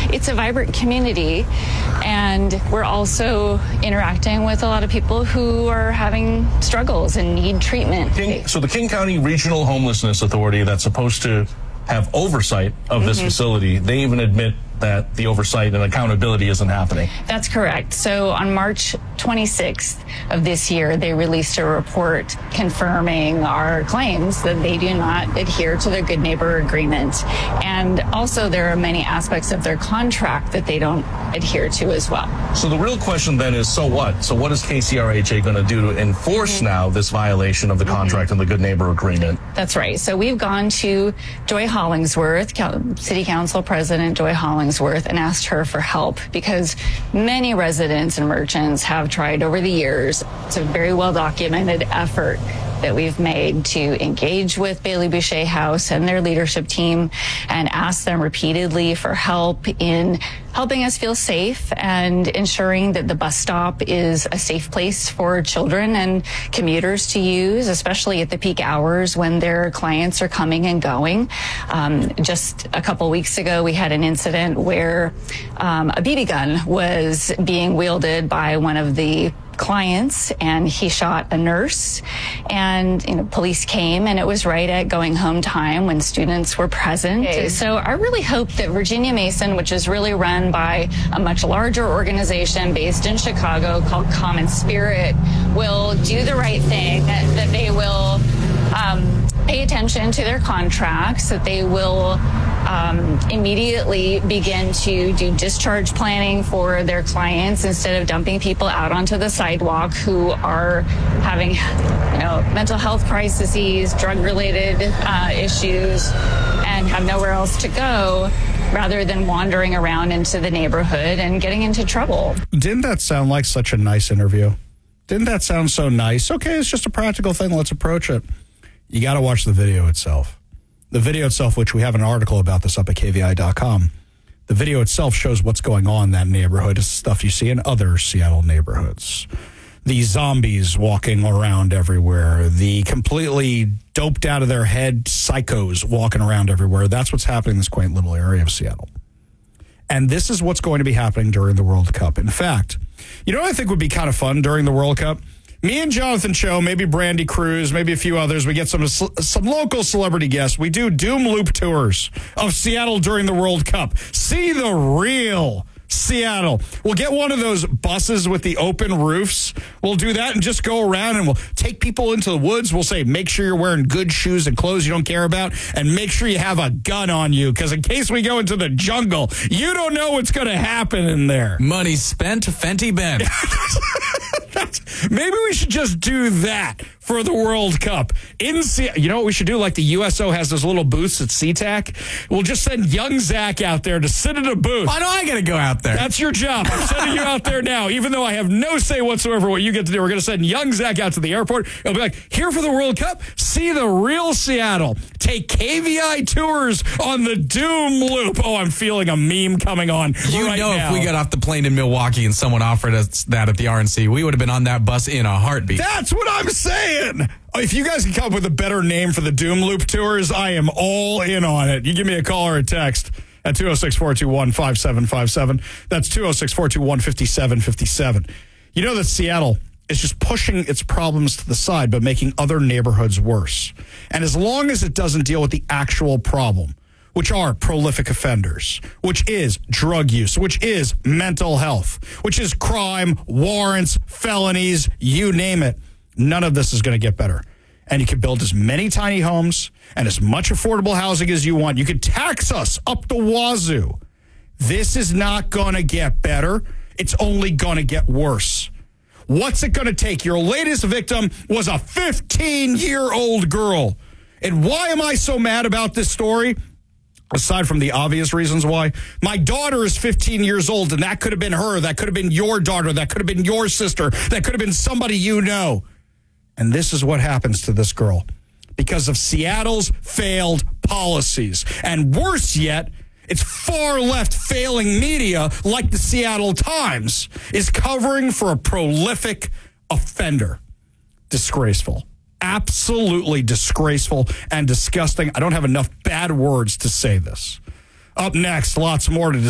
it's a vibrant community, and we're also interacting with a lot of people who are having struggles and need treatment. So the King County Regional Homelessness Authority, that's supposed to have oversight of this facility, they even admit that the oversight and accountability isn't happening. That's correct. So on March 26th of this year, they released a report confirming our claims that they do not adhere to their Good Neighbor Agreement. And also there are many aspects of their contract that they don't adhere to as well. So the real question then is, so what? So what is KCRHA going to do to enforce now this violation of the contract and the Good Neighbor Agreement? That's right. So we've gone to Joy Hollingsworth, City Council President Joy Hollingsworth, and asked her for help because many residents and merchants have tried over the years. It's a very well documented effort that we've made to engage with Bailey Boucher House and their leadership team and ask them repeatedly for help in helping us feel safe and ensuring that the bus stop is a safe place for children and commuters to use, especially at the peak hours when their clients are coming and going. Just a couple weeks ago, we had an incident where a BB gun was being wielded by one of the clients, and he shot a nurse, and police came, and it was right at going home time when students were present. So I really hope that Virginia Mason, which is really run by a much larger organization based in Chicago called Common Spirit, will do the right thing, that they will pay attention to their contracts, that they will immediately begin to do discharge planning for their clients instead of dumping people out onto the sidewalk who are having, mental health crises, drug-related issues, and have nowhere else to go, rather than wandering around into the neighborhood and getting into trouble. Didn't that sound like such a nice interview? Didn't that sound so nice? Okay, it's just a practical thing. Let's approach it. You got to watch the video itself. The video itself, which we have an article about this up at KVI.com, the video itself shows what's going on in that neighborhood. It's stuff you see in other Seattle neighborhoods. The zombies walking around everywhere. The completely doped out of their head psychos walking around everywhere. That's what's happening in this quaint little area of Seattle. And this is what's going to be happening during the World Cup. In fact, you know what I think would be kind of fun during the World Cup? Me and Jonathan Cho, maybe Brandy Cruz, maybe a few others. We get some local celebrity guests. We do Doom Loop tours of Seattle during the World Cup. See the real Seattle. We'll get one of those buses with the open roofs. We'll do that and just go around, and we'll take people into the woods. We'll say, make sure you're wearing good shoes and clothes you don't care about, and make sure you have a gun on you, because in case we go into the jungle, you don't know what's going to happen in there. Money spent, Fenty bent. Maybe we should just do that for the World Cup. You know what we should do? Like the USO has those little booths at SeaTac. We'll just send young Zach out there to sit in a booth. Why do I got to go out there? That's your job. I'm sending you out there now, even though I have no say whatsoever what you get to do. We're going to send young Zach out to the airport. It'll be like, here for the World Cup, see the real Seattle. Take KVI tours on the Doom Loop. Oh, I'm feeling a meme coming on right now. If we got off the plane in Milwaukee and someone offered us that at the RNC, we would have been on that bus in a heartbeat. That's what I'm saying. If you guys can come up with a better name for the Doom Loop tours, I am all in on it. You give me a call or a text at 206-421-5757. That's 206-421-5757. You know that Seattle is just pushing its problems to the side, but making other neighborhoods worse. And as long as it doesn't deal with the actual problem, which are prolific offenders, which is drug use, which is mental health, which is crime, warrants, felonies, you name it, none of this is going to get better. And you can build as many tiny homes and as much affordable housing as you want. You can tax us up the wazoo. This is not going to get better. It's only going to get worse. What's it going to take? Your latest victim was a 15-year-old girl. And why am I so mad about this story? Aside from the obvious reasons why, my daughter is 15 years old, and that could have been her. That could have been your daughter. That could have been your sister. That could have been somebody you know. And this is what happens to this girl because of Seattle's failed policies. And worse yet, it's far left failing media like the Seattle Times is covering for a prolific offender. Disgraceful. Absolutely disgraceful and disgusting. I don't have enough bad words to say this. Up next, lots more to discuss.